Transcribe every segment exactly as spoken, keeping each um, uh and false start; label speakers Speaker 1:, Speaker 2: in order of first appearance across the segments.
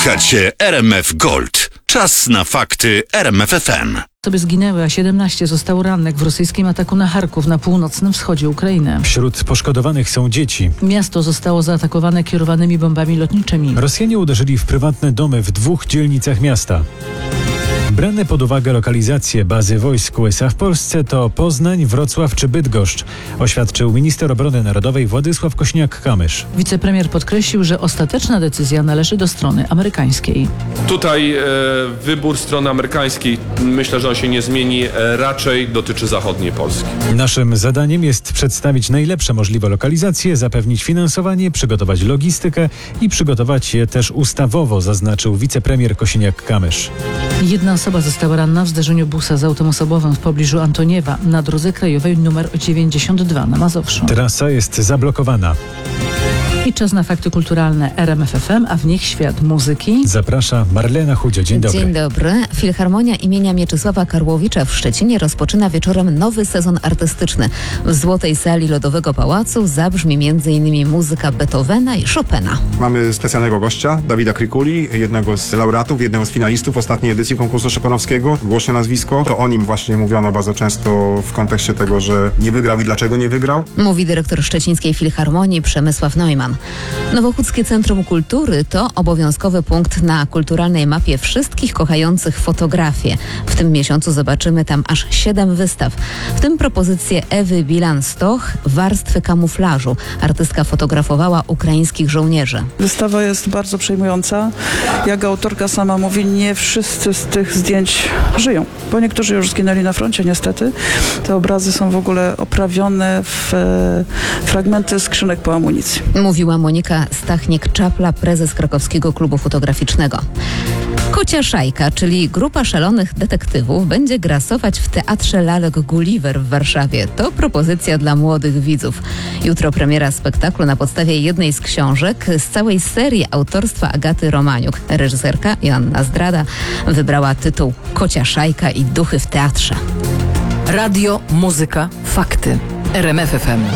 Speaker 1: Słuchacie R M F Gold. Czas na fakty R M F F M.
Speaker 2: Osoby zginęły, a siedemnaście zostało rannych w rosyjskim ataku na Charków na północnym wschodzie Ukrainy.
Speaker 3: Wśród poszkodowanych są dzieci.
Speaker 2: Miasto zostało zaatakowane kierowanymi bombami lotniczymi.
Speaker 3: Rosjanie uderzyli w prywatne domy w dwóch dzielnicach miasta. Brane pod uwagę lokalizacje bazy wojsk U S A w Polsce to Poznań, Wrocław czy Bydgoszcz, oświadczył minister obrony narodowej Władysław Kosiniak-Kamysz.
Speaker 2: Wicepremier podkreślił, że ostateczna decyzja należy do strony amerykańskiej.
Speaker 4: Tutaj e, wybór strony amerykańskiej, myślę, że on się nie zmieni, e, raczej dotyczy zachodniej Polski.
Speaker 3: Naszym zadaniem jest przedstawić najlepsze możliwe lokalizacje, zapewnić finansowanie, przygotować logistykę i przygotować je też ustawowo, zaznaczył wicepremier Kosiniak-Kamysz.
Speaker 2: Jedna osoba została ranna w zderzeniu busa z autem osobowym w pobliżu Antoniewa na drodze krajowej nr dziewięćdziesiąt dwa na Mazowszu.
Speaker 3: Trasa jest zablokowana.
Speaker 2: I czas na fakty kulturalne R M F F M, a w nich świat muzyki.
Speaker 3: Zaprasza Marlena Chudzio. Dzień dobry.
Speaker 5: Dzień dobry. Filharmonia imienia Mieczysława Karłowicza w Szczecinie rozpoczyna wieczorem nowy sezon artystyczny. W Złotej Sali Lodowego Pałacu zabrzmi między innymi muzyka Beethovena i Chopina.
Speaker 6: Mamy specjalnego gościa, Dawida Krykuli, jednego z laureatów, jednego z finalistów ostatniej edycji konkursu chopinowskiego. Głośne nazwisko. To o nim właśnie mówiono bardzo często w kontekście tego, że nie wygrał i dlaczego nie wygrał.
Speaker 5: Mówi dyrektor Szczecińskiej Filharmonii Przemysław Neumann. Nowochódzkie Centrum Kultury to obowiązkowy punkt na kulturalnej mapie wszystkich kochających fotografię. W tym miesiącu zobaczymy tam aż siedem wystaw. W tym propozycje Ewy Bilan-Stoch, Warstwy kamuflażu. Artystka fotografowała ukraińskich żołnierzy.
Speaker 7: Wystawa jest bardzo przejmująca. Jak autorka sama mówi, nie wszyscy z tych zdjęć żyją, bo niektórzy już zginęli na froncie niestety. Te obrazy są w ogóle oprawione w e, fragmenty skrzynek po amunicji.
Speaker 5: Mówiła Monika Stachnik-Czapla, prezes Krakowskiego Klubu Fotograficznego. Kocia Szajka, czyli grupa szalonych detektywów, będzie grasować w Teatrze Lalek Gulliver w Warszawie. To propozycja dla młodych widzów. Jutro premiera spektaklu na podstawie jednej z książek z całej serii autorstwa Agaty Romaniuk. Reżyserka Joanna Zdrada wybrała tytuł Kocia Szajka i duchy w teatrze.
Speaker 8: Radio, muzyka, fakty. R M F F M.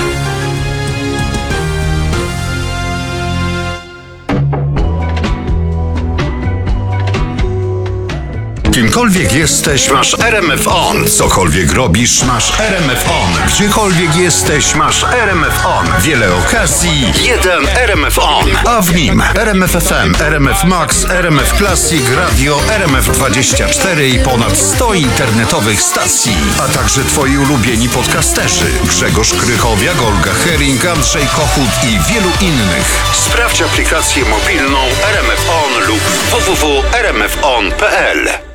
Speaker 1: Kimkolwiek jesteś, masz R M F On. Cokolwiek robisz, masz R M F On. Gdziekolwiek jesteś, masz R M F On. Wiele okazji, jeden R M F On. A w nim R M F F M, R M F Max, R M F Classic, Radio, R M F dwadzieścia cztery i ponad sto internetowych stacji. A także twoi ulubieni podcasterzy. Grzegorz Krychowiak, Olga Hering, Andrzej Kochut i wielu innych. Sprawdź aplikację mobilną R M F On lub w w w kropka r m f on kropka p l.